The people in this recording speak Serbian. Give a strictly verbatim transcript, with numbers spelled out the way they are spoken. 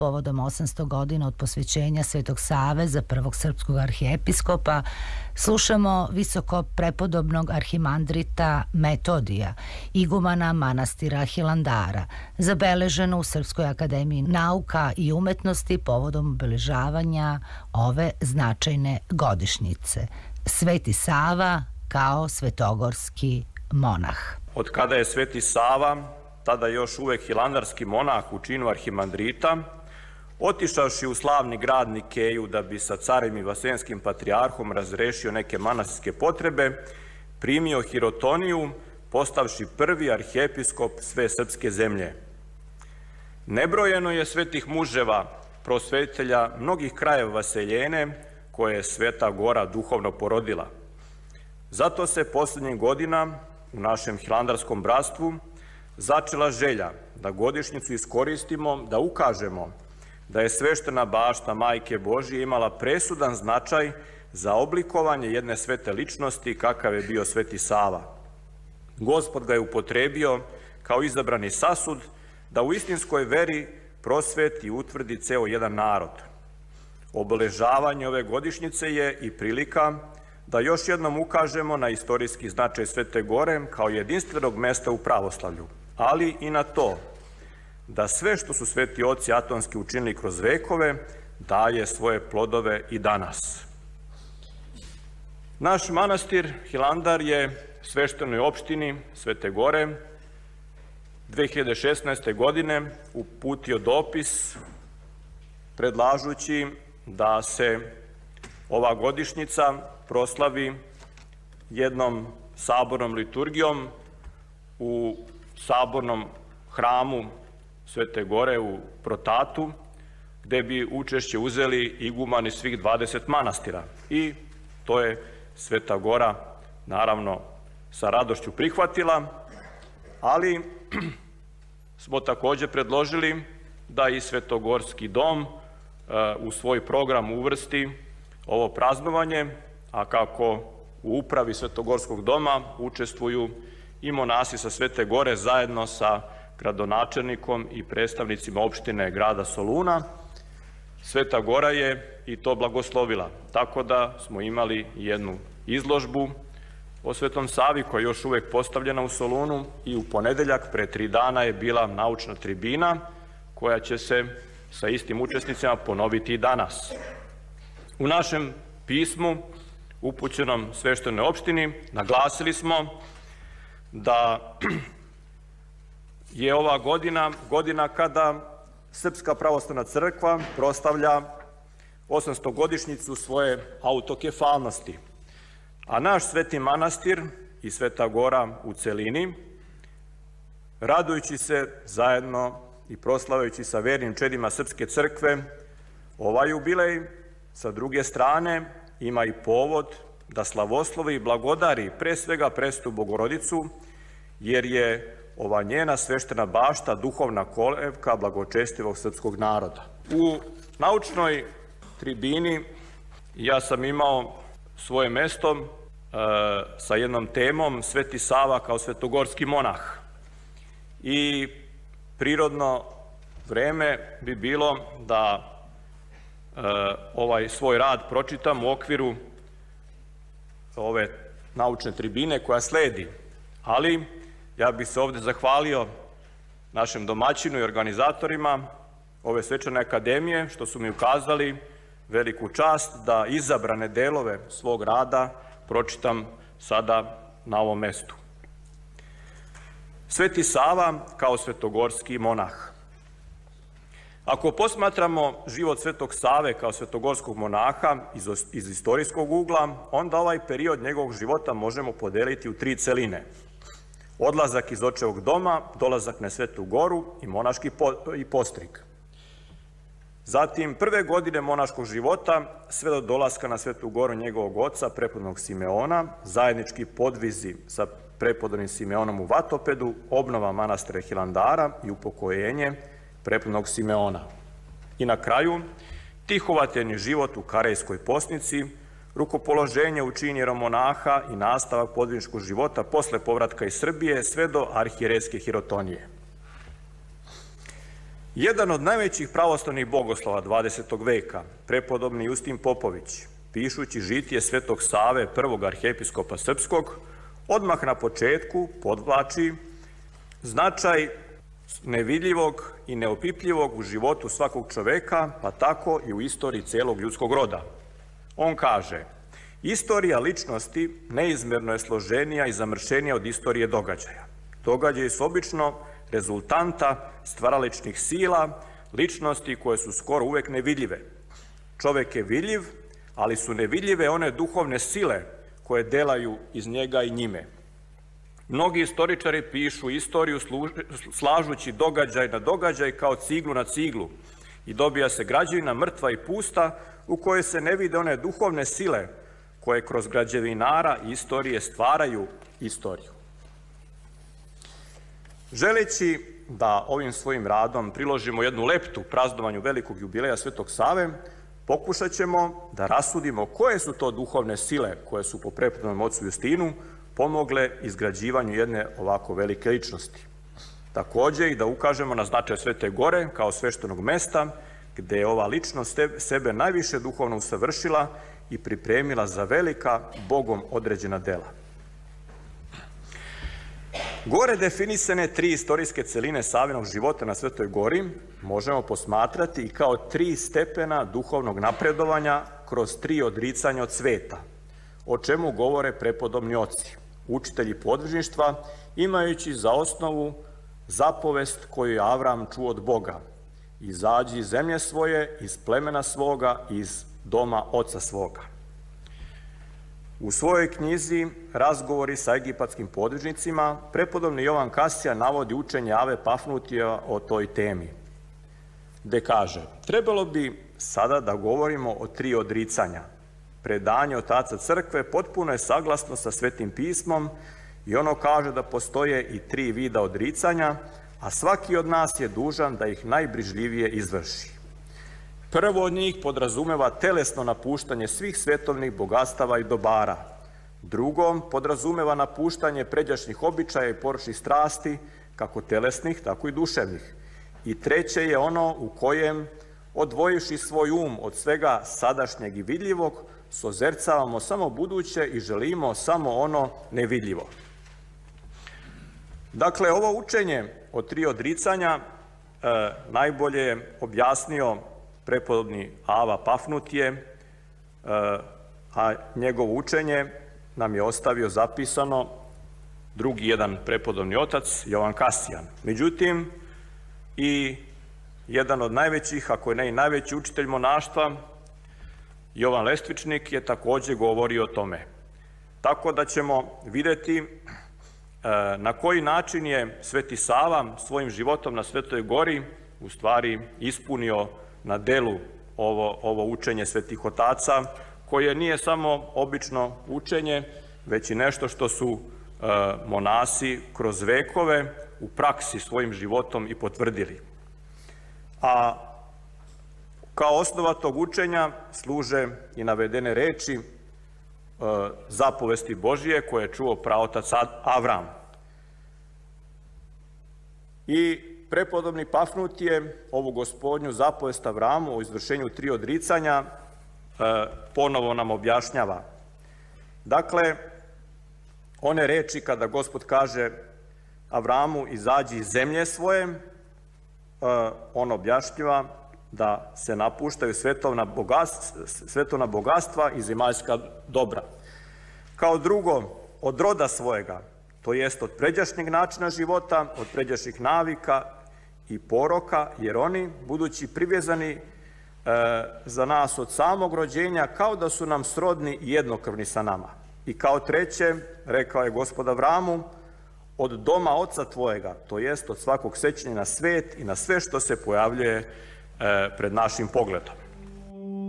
Povodom osamsto godina od posvećenja Svetog Save za prvog srpskog arhijepiskopa, slušamo visoko prepodobnog arhimandrita Metodija, igumana manastira Hilandara, zabeleženo u Srpskoj akademiji nauka i umetnosti povodom obeležavanja ove značajne godišnjice. Sveti Sava kao svetogorski monah. Od kada je Sveti Sava, tada još uvek hilandarski monah u činu arhimandrita, otišavši u slavni grad Nikeju da bi sa carem i vasenskim patrijarhom razrešio neke manastirske potrebe, primio hirotoniju, postavši prvi arhijepiskop sve srpske zemlje. Nebrojeno je svetih muževa, prosvetitelja mnogih krajeva vaseljene, koje je Sveta Gora duhovno porodila. Zato se posljednjih godina u našem hilandarskom bratstvu začela želja da godišnjicu iskoristimo, da ukažemo da je sveštena bašta Majke Božije imala presudan značaj za oblikovanje jedne svete ličnosti kakav je bio Sveti Sava. Gospod ga je upotrebio kao izabrani sasud da u istinskoj veri prosveti i utvrdi ceo jedan narod. Obeležavanje ove godišnjice je i prilika da još jednom ukažemo na istorijski značaj Svete Gore kao jedinstvenog mesta u pravoslavlju, ali i na to da sve što su sveti oci atonski učinili kroz vekove daje svoje plodove i danas. Naš manastir Hilandar je sveštenoj opštini Svete Gore dve hiljade šesnaeste. godine uputio dopis predlažući da se ova godišnjica proslavi jednom sabornom liturgijom u sabornom hramu Svete Gore u Protatu, gde bi učešće uzeli igumani svih dvadeset manastira. I to je Sveta Gora, naravno, sa radošću prihvatila, ali smo takođe predložili da i Svetogorski dom u svoj program uvrsti ovo praznovanje, a kako u upravi Svetogorskog doma učestvuju i monasi sa Svete Gore zajedno sa gradonačelnikom i predstavnicima opštine grada Soluna, Sveta Gora je i to blagoslovila. Tako da smo imali jednu izložbu o Svetom Savi koja je još uvek postavljena u Solunu i u ponedeljak pre tri dana je bila naučna tribina koja će se sa istim učesnicima ponoviti i danas. U našem pismu upućenom sveštenoj opštini naglasili smo da je ova godina godina kada Srpska pravoslavna crkva proslavlja osamstogodišnjicu svoje autokefalnosti, a naš sveti manastir i Sveta Gora u celini, radujući se zajedno i proslavajući sa vernim čedima Srpske crkve ovaj jubilej, sa druge strane ima i povod da slavoslovi i blagodari pre svega Presvetu Bogorodicu, jer je ova njena sveštena bašta duhovna kolevka blagočestivog srpskog naroda. U naučnoj tribini ja sam imao svoje mesto e, sa jednom temom Sveti Sava kao svetogorski monah. I prirodno vreme bi bilo da e, ovaj svoj rad pročitam u okviru ove naučne tribine koja sledi, ali ja bih se ovde zahvalio našem domaćinu i organizatorima ove svečane akademije što su mi ukazali veliku čast da izabrane delove svog rada pročitam sada na ovom mestu. Sveti Sava kao svetogorski monah. Ako posmatramo život Svetog Save kao svetogorskog monaha iz, iz istorijskog ugla, onda ovaj period njegovog života možemo podeliti u tri celine. Odlazak iz očevog doma, dolazak na Svetu Goru i monaški po, i postrig. Zatim, prve godine monaškog života, sve do dolaska na Svetu Goru njegovog oca, prepodobnog Simeona, zajednički podvizi sa prepodobnim Simeonom u Vatopedu, obnova manastira Hilandara i upokojenje prepodobnog Simeona. I na kraju, tihovateljni život u Karejskoj Posnici, rukopoloženje u čin jeromonaha i nastavak podviničkog života posle povratka iz Srbije sve do arhijerejske hirotonije. Jedan od najvećih pravoslavnih bogoslova dvadesetog veka, prepodobni Justin Popović, pišući žitije Svetog Save, prvog arhijepiskopa srpskog, odmah na početku podvlači značaj nevidljivog i neopipljivog u životu svakog čoveka, pa tako i u istoriji celog ljudskog roda. On kaže: istorija ličnosti neizmerno je složenija i zamršenija od istorije događaja. Događaji su obično rezultanta stvaraličnih sila, ličnosti koje su skoro uvek nevidljive. Čovek je vidljiv, ali su nevidljive one duhovne sile koje delaju iz njega i njime. Mnogi istoričari pišu istoriju slažući događaj na događaj kao ciglu na ciglu i dobija se građevina mrtva i pusta u kojoj se ne vide one duhovne sile koje kroz građevinara i istorije stvaraju istoriju. Želeći da ovim svojim radom priložimo jednu leptu praznovanju velikog jubileja Svetog Save, pokušat ćemo da rasudimo koje su to duhovne sile koje su po prepodobnom ocu Justinu pomogle izgrađivanju jedne ovako velike ličnosti. Takođe i da ukažemo na značaj Svete Gore kao sveštenog mesta gde je ova ličnost sebe najviše duhovno usavršila i pripremila za velika Bogom određena dela. Gore definisane tri istorijske celine Savinog života na Svetoj Gori možemo posmatrati i kao tri stepena duhovnog napredovanja kroz tri odricanja od sveta, o čemu govore prepodobni oci, učitelji podvižništva, imajući za osnovu zapovest koju je Avram čuo od Boga: izađi iz zemlje svoje, iz plemena svoga, iz doma oca svoga. U svojoj knjizi Razgovori sa egipatskim podvižnicima prepodobni Jovan Kasija navodi učenje Ave Pafnutija o toj temi, gde kaže: trebalo bi sada da govorimo o tri odricanja. Predanje otaca crkve potpuno je saglasno sa Svetim pismom i ono kaže da postoje i tri vida odricanja, a svaki od nas je dužan da ih najbrižljivije izvrši. Prvo od njih podrazumeva telesno napuštanje svih svetovnih bogatstava i dobara. Drugo podrazumeva napuštanje pređašnjih običaja i poročnih strasti, kako telesnih, tako i duševnih. I treće je ono u kojem, odvojivši svoj um od svega sadašnjeg i vidljivog, sozercavamo samo buduće i želimo samo ono nevidljivo. Dakle, ovo učenje o tri odricanja e, najbolje je objasnio prepodobni Ava Pafnutije, e, a njegovo učenje nam je ostavio zapisano drugi jedan prepodobni otac, Jovan Kasijan. Međutim, i jedan od najvećih, ako ne i najveći učitelj monaštva, Jovan Lestvičnik, je takođe govorio o tome. Tako da ćemo videti na koji način je Sveti Sava svojim životom na Svetoj Gori u stvari ispunio na delu ovo, ovo učenje svetih otaca, koje nije samo obično učenje, već i nešto što su e, monasi kroz vekove u praksi svojim životom i potvrdili. A kao osnova tog učenja služe i navedene reči e, zapovesti Božije koje je čuo praotac Avram. I prepodobni Pafnutije ovu gospodnju zapovest Avramu o izvršenju tri odricanja e, ponovo nam objašnjava. Dakle, one reči kada Gospod kaže Avramu izađi iz zemlje svoje, e, on objašnjava da se napuštaju svetovna bogatstva, svetovna bogatstva i zemaljska dobra. Kao drugo, od roda svojega, to jest od pređašnjeg načina života, od pređašnjih navika i poroka, jer oni, budući privezani e, za nas od samog rođenja, kao da su nam srodni i jednokrvni sa nama. I kao treće, rekao je Gospod Avramu, od doma oca tvojega, to jest od svakog sećanja na svet i na sve što se pojavljuje e, pred našim pogledom.